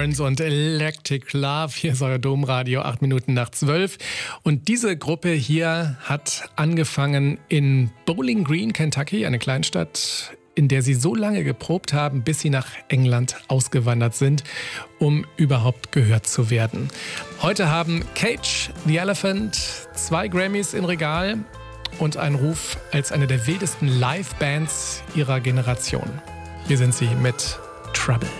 Burns und Electric Love. Hier ist euer Domradio, 8 Minuten nach 12. Und diese Gruppe hier hat angefangen in Bowling Green, Kentucky, eine Kleinstadt, in der sie so lange geprobt haben, bis sie nach England ausgewandert sind, um überhaupt gehört zu werden. Heute haben Cage the Elephant 2 Grammys im Regal und einen Ruf als eine der wildesten Live-Bands ihrer Generation. Hier sind sie mit Trouble.